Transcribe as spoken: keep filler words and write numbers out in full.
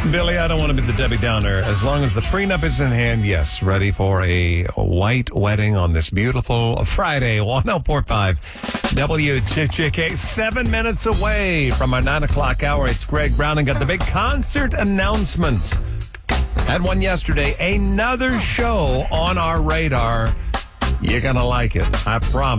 Billy, I don't want to be the Debbie Downer. As long as the prenup is in hand, yes, ready for a white wedding on this beautiful Friday. one oh four point five W J J K, seven minutes away from our nine o'clock hour. It's Greg Brown and got the big concert announcement. Had one yesterday. Another show on our radar. You're going to like it. I promise.